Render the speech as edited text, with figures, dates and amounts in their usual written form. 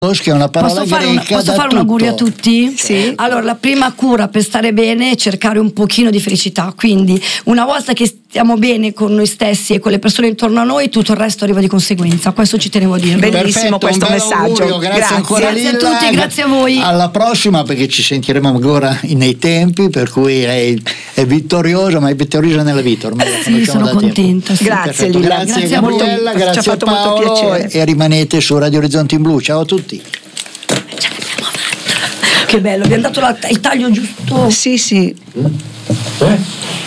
che è una parola greca. Posso fare un augurio a tutti? Sì. Allora, la prima cura per stare bene è cercare un pochino di felicità, quindi una volta che stiamo bene con noi stessi e con le persone intorno a noi, tutto il resto arriva di conseguenza. Questo ci tenevo a dirlo. Bellissimo. Perfetto, questo un bel messaggio. augurio, grazie ancora Grazie a Lilla. tutti, grazie a voi. Alla prossima, perché ci sentiremo ancora nei tempi, per cui è vittoriosa, ma è vittoriosa nella vita ormai. la Sì, conosciamo sono da tempo. contenta. Sì. Grazie, Perfetto, Lilla. grazie a voi. Gabriella, Ci ha grazie a fatto molto Paolo piacere. e rimanete su Radio Orizzonti in Blu. Ciao a tutti. Che bello, abbiamo dato il taglio giusto. Sì.